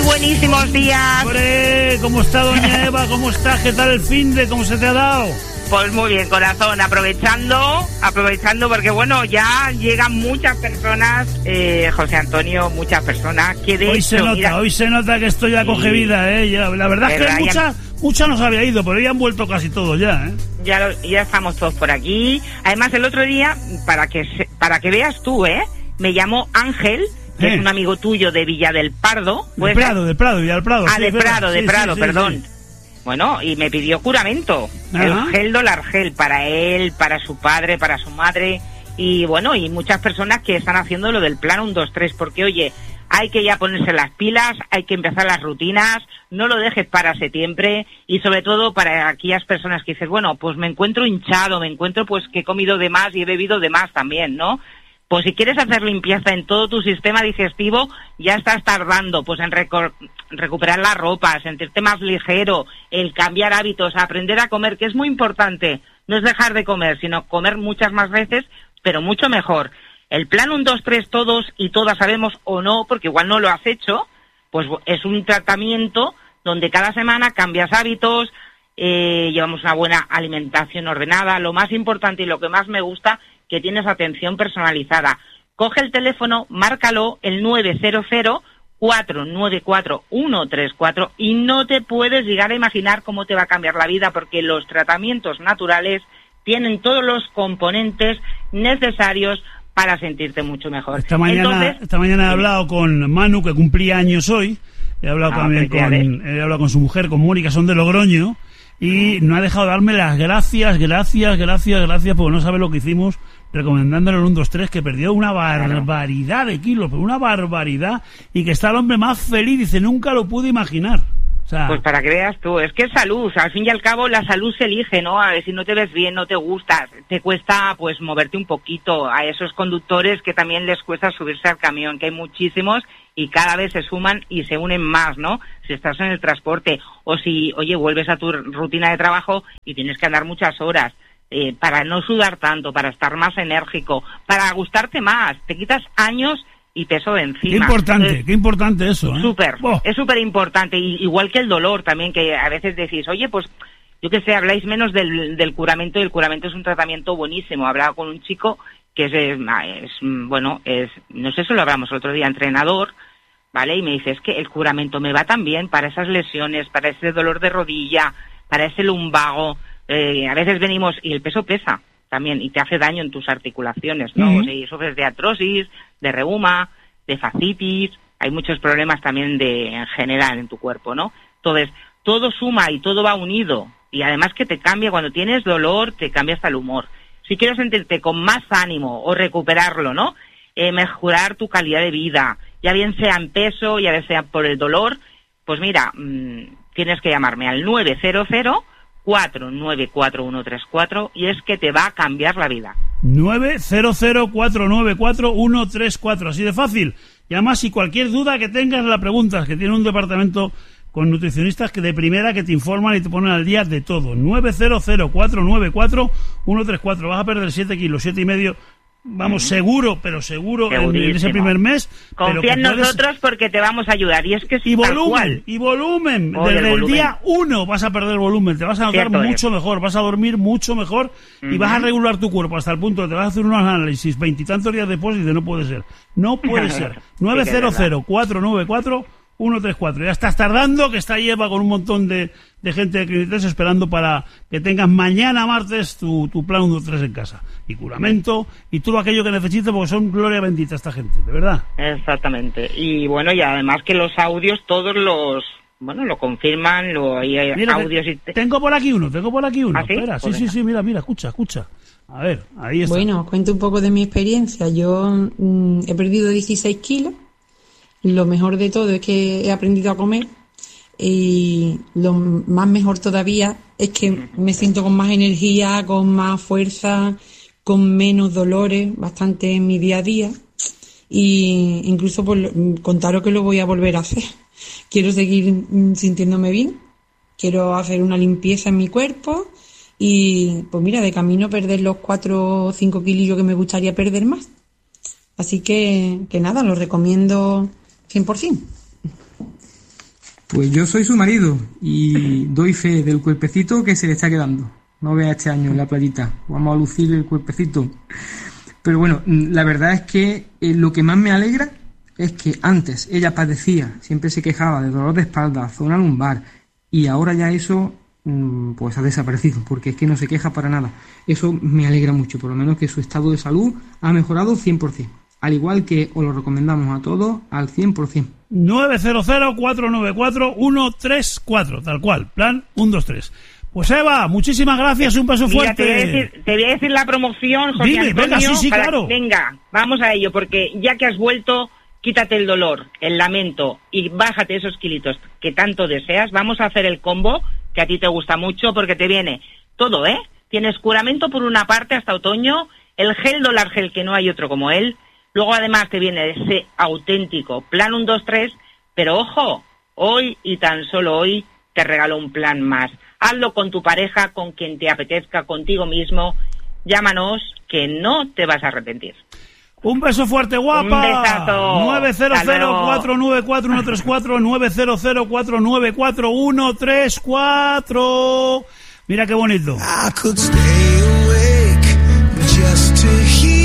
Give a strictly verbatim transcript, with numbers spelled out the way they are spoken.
buenísimos días. ¡Hombre! ¿Cómo está doña Eva? ¿Cómo estás? ¿Qué tal el finde? ¿Cómo se te ha dado? Pues muy bien, corazón, aprovechando, aprovechando porque bueno, ya llegan muchas personas, eh, José Antonio, muchas personas que de Hoy hecho, se nota, mira, hoy se nota que estoy ya coge vida, ¿eh? Ya, la verdad es que ya, muchas, muchas nos había ido, pero ya han vuelto casi todos ya, ¿eh? Ya, lo, ya estamos todos por aquí. Además, el otro día, para que se, para que veas tú, ¿eh? Me llamó Ángel, que eh. es un amigo tuyo de Villa del Pardo. Del Prado, del Prado, Villa del Prado. Ah, sí, de Prado, de sí, Prado, sí, perdón. Sí, sí. Bueno, y me pidió juramento, Ajá. el gel Dolargel para él, para su padre, para su madre, y bueno, y muchas personas que están haciendo lo del plan uno, dos, tres, porque oye, hay que ya ponerse las pilas, hay que empezar las rutinas, no lo dejes para septiembre, y sobre todo para aquellas personas que dices, bueno, pues me encuentro hinchado, me encuentro pues que he comido de más y he bebido de más también, ¿no? Pues si quieres hacer limpieza en todo tu sistema digestivo, ya estás tardando pues en reco- recuperar la ropa, sentirte más ligero, el cambiar hábitos, aprender a comer, que es muy importante. No es dejar de comer, sino comer muchas más veces, pero mucho mejor. El plan uno, dos, tres, todos y todas sabemos o no, porque igual no lo has hecho, pues es un tratamiento donde cada semana cambias hábitos, eh, llevamos una buena alimentación ordenada. Lo más importante y lo que más me gusta, que tienes atención personalizada. Coge el teléfono, márcalo, el nueve cero cero, cuatro nueve cuatro, uno tres cuatro, y no te puedes llegar a imaginar cómo te va a cambiar la vida, porque los tratamientos naturales tienen todos los componentes necesarios para sentirte mucho mejor. Esta mañana, Entonces, esta mañana he hablado con Manu, que cumplía años hoy, he hablado ah, también con, he hablado con su mujer, con Mónica, son de Logroño, y no ha dejado de darme las gracias, gracias, gracias, gracias, porque no sabe lo que hicimos recomendándole el uno, dos, tres, que perdió una barbaridad de kilos, pero una barbaridad, y que está el hombre más feliz, dice, nunca lo pude imaginar. O sea, pues para que veas tú, es que es salud, o sea, al fin y al cabo la salud se elige, ¿no? A ver, si no te ves bien, no te gustas, te cuesta pues moverte un poquito. A esos conductores que también les cuesta subirse al camión, que hay muchísimos y cada vez se suman y se unen más, ¿no? Si estás en el transporte o si, oye, vuelves a tu rutina de trabajo y tienes que andar muchas horas. Eh, para no sudar tanto, para estar más enérgico, para gustarte más, te quitas años y peso de encima. Qué importante, Entonces, qué importante eso, ¿eh? Súper, oh. es súper importante, y, igual que el dolor también, que a veces decís, oye, pues, yo qué sé, habláis menos del, del curamento, y el curamento es un tratamiento buenísimo. Hablaba con un chico que es, es, es bueno, es, no sé si lo hablamos el otro día, entrenador, ¿vale? Y me dice, es que el curamento me va tan bien para esas lesiones, para ese dolor de rodilla, para ese lumbago. Eh, a veces venimos y el peso pesa también y te hace daño en tus articulaciones, ¿no? Uh-huh. O sea, y sufres de artrosis, de reuma, de fascitis, hay muchos problemas también de en general en tu cuerpo, ¿no? Entonces, todo suma y todo va unido, y además que te cambia cuando tienes dolor, te cambia hasta el humor. Si quieres sentirte con más ánimo o recuperarlo, ¿no? Eh, mejorar tu calidad de vida, ya bien sea en peso, ya bien sea por el dolor, pues mira, mmm, tienes que llamarme al nueve cero cero, cuatro nueve cuatro, uno tres cuatro, y es que te va a cambiar la vida. nueve cero cero, cuatro nueve cuatro, uno tres cuatro, así de fácil. Y además, si cualquier duda que tengas la preguntas, que tiene un departamento con nutricionistas que de primera que te informan y te ponen al día de todo. nueve cero cero, cuatro nueve cuatro, uno tres cuatro. Vas a perder siete kilos, siete y medio. Vamos, seguro, pero seguro en, en ese primer mes. Confía en nosotros puedes... porque te vamos a ayudar. Y es que y volumen, y volumen. Oye, Desde el, volumen. día uno vas a perder volumen. Te vas a notar Cierto mucho es. mejor, vas a dormir mucho mejor, uh-huh. y vas a regular tu cuerpo hasta el punto de que te vas a hacer unos análisis veintitantos días después y dices, no puede ser. No puede ser. nueve cero cero, cuatro nueve cuatro, uno tres cuatro. Ya estás tardando, que está Eva con un montón de, de gente de Clinitres esperando para que tengas mañana martes tu, tu plan uno dos tres en casa. Y curamento, y todo aquello que necesites, porque son gloria bendita esta gente, de verdad. Exactamente. Y bueno, y además que los audios, todos los, bueno, lo confirman, lo, hay mira, audios te, y... Te... Tengo por aquí uno, tengo por aquí uno. ¿Ah, sí? Espera, pues sí, sí, sí, mira, mira, escucha, escucha. A ver, ahí está. Bueno, cuento un poco de mi experiencia. Yo mmm, he perdido dieciséis kilos. Lo mejor de todo es que he aprendido a comer, y lo más mejor todavía es que me siento con más energía, con más fuerza, con menos dolores, bastante en mi día a día, y incluso por contaros que lo voy a volver a hacer. Quiero seguir sintiéndome bien, quiero hacer una limpieza en mi cuerpo y pues mira, de camino perder los cuatro o cinco kilillos que me gustaría perder más. Así que, que nada, lo recomiendo cien por ciento. Pues yo soy su marido y doy fe del cuerpecito que se le está quedando. No vea este año en la playita, vamos a lucir el cuerpecito. Pero bueno, la verdad es que eh, lo que más me alegra es que antes ella padecía, siempre se quejaba de dolor de espalda, zona lumbar, y ahora ya eso mmm, pues ha desaparecido, porque es que no se queja para nada. Eso me alegra mucho, por lo menos que su estado de salud ha mejorado cien por ciento. Al igual que os lo recomendamos a todos al cien por ciento. nueve cero cero, cuatro nueve cuatro, uno tres cuatro, tal cual, plan uno dos tres. Pues Eva, muchísimas gracias, un beso Mira, fuerte. Te voy, a decir, te voy a decir la promoción, José Dime, Antonio. venga, sí, sí, para, claro. Venga, vamos a ello, porque ya que has vuelto, quítate el dolor, el lamento y bájate esos kilitos que tanto deseas. Vamos a hacer el combo, que a ti te gusta mucho, porque te viene todo, ¿eh? Tienes curamento por una parte hasta otoño, el gel Dolar Gel, que no hay otro como él. Luego además te viene ese auténtico plan uno dos tres, pero ojo, hoy y tan solo hoy te regalo un plan más. Hazlo con tu pareja, con quien te apetezca, contigo mismo. Llámanos, que no te vas a arrepentir. Un beso fuerte, guapa. Un besazo. nueve cero cero, cuatro nueve cuatro, uno tres cuatro, nueve cero cero, cuatro nueve cuatro, uno tres cuatro. Mira qué bonito. I could stay awake just to hear